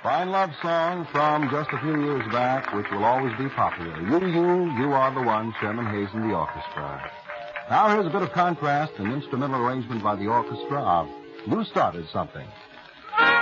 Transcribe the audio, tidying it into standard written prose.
Fine love song from just a few years back, which will always be popular. You are the one, Sherman Hayes and the orchestra. Now here's a bit of contrast, an instrumental arrangement by the orchestra of You Started Something.